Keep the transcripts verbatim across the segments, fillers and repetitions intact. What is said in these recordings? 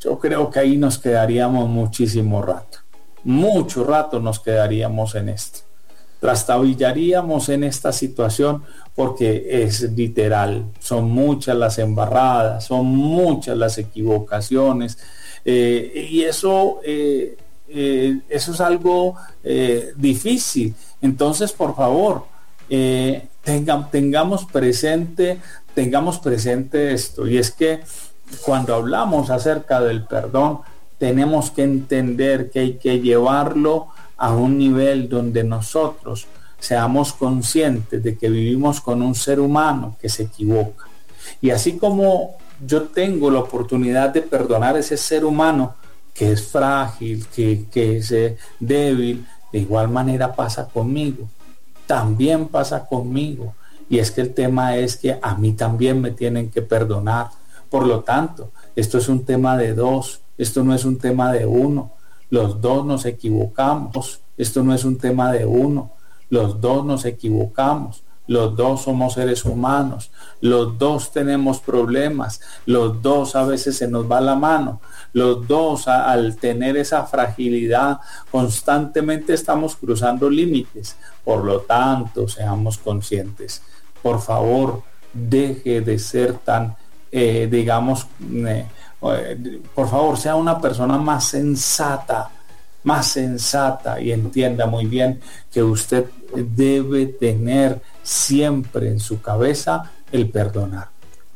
yo creo que ahí nos quedaríamos muchísimo rato. Mucho rato nos quedaríamos en esto. Trastabillaríamos en esta situación porque es literal. Son muchas las embarradas, son muchas las equivocaciones. Eh, y eso, eh, eh, eso es algo eh, difícil. Entonces, por favor, eh, tenga, tengamos presente, tengamos presente esto. Y es que cuando hablamos acerca del perdón, tenemos que entender que hay que llevarlo a un nivel donde nosotros seamos conscientes de que vivimos con un ser humano que se equivoca. Y así como yo tengo la oportunidad de perdonar a ese ser humano que es frágil, que, que es eh, débil, de igual manera pasa conmigo. También pasa conmigo. Y es que el tema es que a mí también me tienen que perdonar. Por lo tanto, esto es un tema de dos. Esto no es un tema de uno. Los dos nos equivocamos. Esto no es un tema de uno. Los dos nos equivocamos. Los dos somos seres humanos. Los dos tenemos problemas. Los dos a veces se nos va la mano. Los dos a, al tener esa fragilidad constantemente estamos cruzando límites. Por lo tanto, seamos conscientes. Por favor, deje de ser tan, eh, digamos, eh, eh, por favor, sea una persona más sensata. más sensata y entienda muy bien que usted debe tener siempre en su cabeza el perdonar.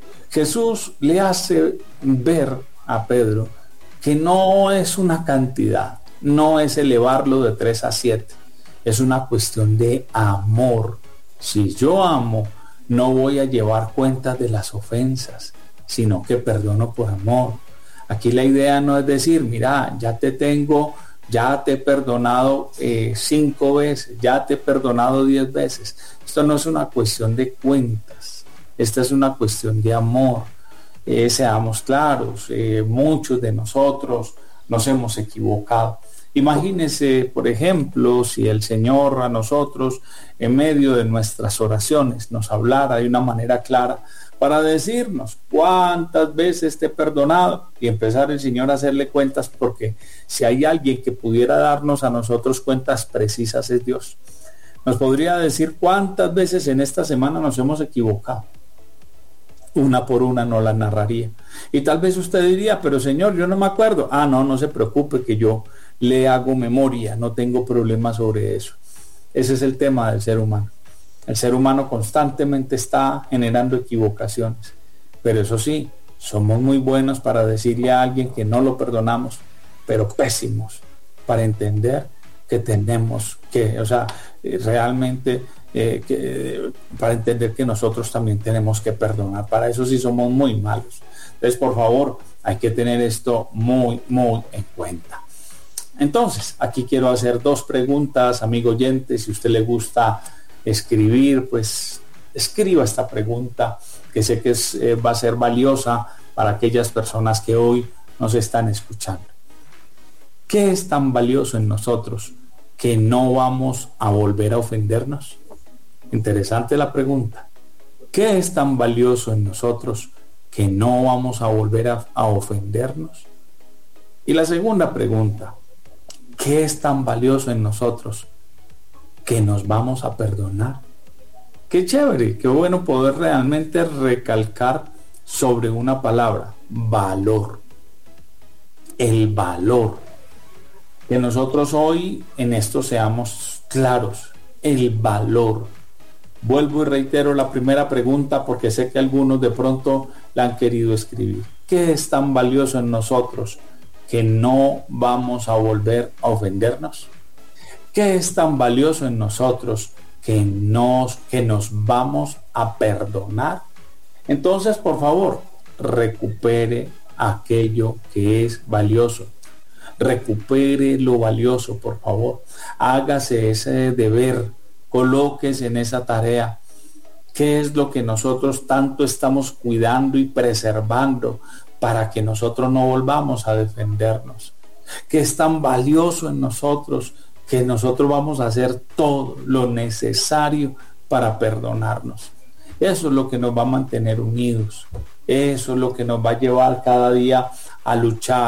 Jesús le hace ver a Pedro que no es una cantidad, no es elevarlo de tres a siete, es una cuestión de amor. Si yo amo, no voy a llevar cuenta de las ofensas, sino que perdono por amor. Aquí la idea no es decir, mira, ya te tengo ya te he perdonado eh, cinco veces, ya te he perdonado diez veces. Esto no es una cuestión de cuentas, esta es una cuestión de amor. Eh, seamos claros, eh, muchos de nosotros nos hemos equivocado. Imagínense, por ejemplo, si el Señor a nosotros, en medio de nuestras oraciones, nos hablara de una manera clara para decirnos cuántas veces te he perdonado y empezar el Señor a hacerle cuentas, porque si hay alguien que pudiera darnos a nosotros cuentas precisas es Dios. Nos podría decir cuántas veces en esta semana nos hemos equivocado. Una por una no la narraría. Y tal vez usted diría, pero Señor, yo no me acuerdo. Ah, no, no se preocupe que yo le hago memoria, no tengo problema sobre eso. Ese es el tema del ser humano. El ser humano constantemente está generando equivocaciones, pero eso sí, somos muy buenos para decirle a alguien que no lo perdonamos, pero pésimos para entender que tenemos que, o sea, realmente eh, que, para entender que nosotros también tenemos que perdonar. Para eso sí somos muy malos. Entonces, por favor, hay que tener esto muy, muy en cuenta. Entonces, aquí quiero hacer dos preguntas, amigo oyente. Si a usted le gusta escribir, pues escriba esta pregunta, que sé que es, eh, va a ser valiosa para aquellas personas que hoy nos están escuchando. ¿Qué es tan valioso en nosotros que no vamos a volver a ofendernos? Interesante la pregunta. ¿Qué es tan valioso en nosotros que no vamos a volver a, a ofendernos? Y la segunda pregunta, ¿qué es tan valioso en nosotros que nos vamos a perdonar? Qué chévere, qué bueno poder realmente recalcar sobre una palabra, valor. El valor. Que nosotros hoy en esto seamos claros, el valor. Vuelvo y reitero la primera pregunta porque sé que algunos de pronto la han querido escribir. ¿Qué es tan valioso en nosotros que no vamos a volver a ofendernos? ¿Qué es tan valioso en nosotros que nos, que nos vamos a perdonar? Entonces, por favor, recupere aquello que es valioso. Recupere lo valioso, por favor. Hágase ese deber, colóquese en esa tarea. ¿Qué es lo que nosotros tanto estamos cuidando y preservando para que nosotros no volvamos a defendernos? ¿Qué es tan valioso en nosotros que nosotros vamos a hacer todo lo necesario para perdonarnos? Eso es lo que nos va a mantener unidos. Eso es lo que nos va a llevar cada día a luchar,